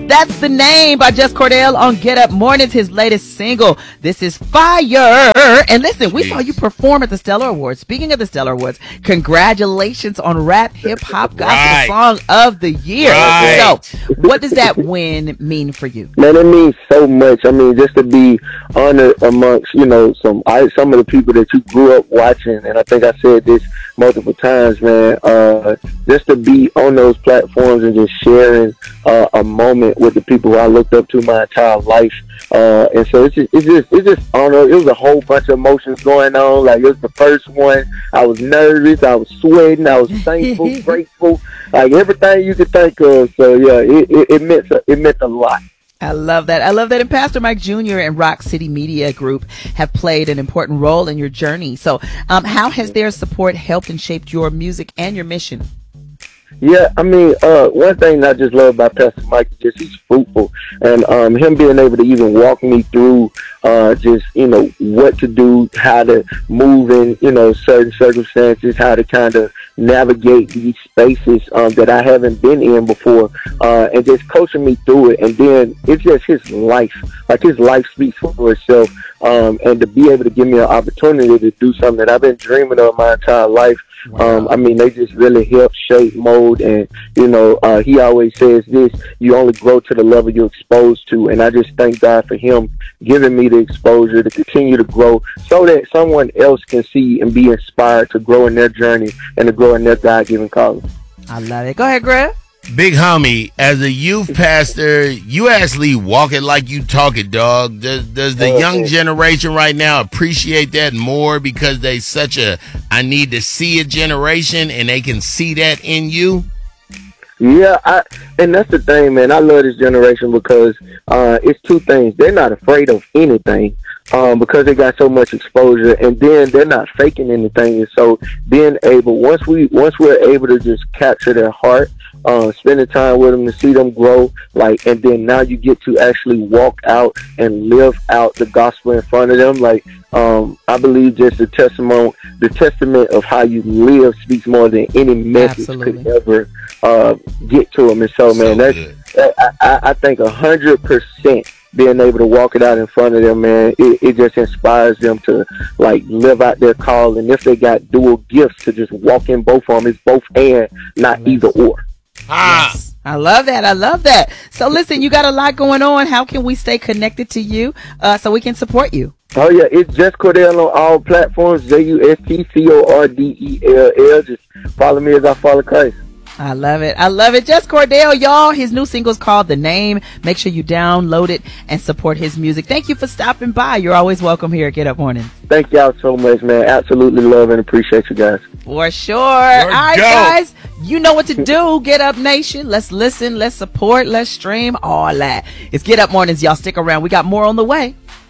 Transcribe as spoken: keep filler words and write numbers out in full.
That's the Name by Just Cordell on Get Up Mornings, his latest single. This is fire. And listen, we saw you perform at the Stellar Awards. Speaking of the Stellar Awards, congratulations on Rap Hip Hop Gospel Right. Song of the Year. Right. So, what does that win mean for you? Man, it means so much. I mean, just to be honored amongst, you know, some I, some of the people that you grew up watching, and I think I said this multiple times, man, uh, just to be on those platforms and just sharing uh, a moment with the people who I looked up to my entire life. Uh, and so it's just, it's just, it's just, I don't know, it was a whole bunch of emotions going on. Like, it was the first one. I was nervous. I was sweating. I was thankful, grateful, like everything you could think of. So yeah, it, it, it meant, it meant a lot. I love that. I love that. And Pastor Mike Junior and Rock City Media Group have played an important role in your journey. So, um, how has their support helped and shaped your music and your mission? Yeah, I mean, uh, one thing I just love about Pastor Mike is just he's fruitful, and um, him being able to even walk me through uh, just, you know, what to do, how to move in, you know, certain circumstances, how to kind of navigate these spaces um, that I haven't been in before, uh, and just coaching me through it. And then it's just his life, like his life speaks for itself, um, and to be able to give me an opportunity to do something that I've been dreaming of my entire life. Wow. Um, I mean, they just really help shape, mold, and, you know, uh, he always says this, you only grow to the level you're exposed to, and I just thank God for him giving me the exposure to continue to grow so that someone else can see and be inspired to grow in their journey and to grow in their God-given calling. I love it. Go ahead, Greg. Big homie, as a youth pastor, you actually walk it like you talk it, dog. Does, does the Oh, young okay. generation right now appreciate that more because they such a I need to see it generation and they can see that in you? Yeah, I, and that's the thing, man. I love this generation because uh, it's two things. They're not afraid of anything um, because they got so much exposure, and then they're not faking anything. And so being able, once we once we're able to just capture their heart, uh, spending time with them to see them grow, like, and then now you get to actually walk out and live out the gospel in front of them. Like, um, I believe just the testimony, the testament of how you live speaks more than any message Absolutely. could ever uh, get to them. And so, So man, that's good. that, I, I I think a hundred percent being able to walk it out in front of them, man, it, it just inspires them to like live out their call. And if they got dual gifts, to just walk in both of them. It's both and, not either or. Ah. Yes. I love that. I love that. So listen, you got a lot going on. How can we stay connected to you uh, so we can support you? Oh yeah, it's Just Cordell on all platforms. J U S T C O R D E L L. Just follow me as I follow Christ. I love it. I love it. Just Cordell, y'all. His new single is called The Name. Make sure you download it and support his music. Thank you for stopping by. You're always welcome here at Get Up Mornings. Thank y'all so much, man. Absolutely love and appreciate you guys. For sure. All right, go. guys. You know what to do. Get Up Nation. Let's listen. Let's support. Let's stream. All that. It's Get Up Mornings. Y'all stick around. We got more on the way.